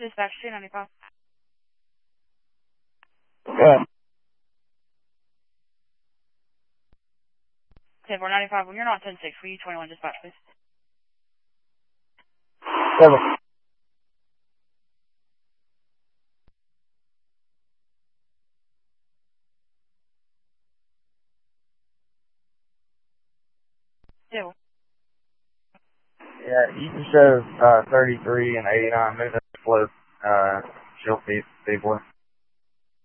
Dispatch 295. Yeah. Okay, 495, when you're not 10-6, will you 21 dispatch, please? 7. Yeah. Yeah, you can show 33 and 89 moving slow, she'll see boy.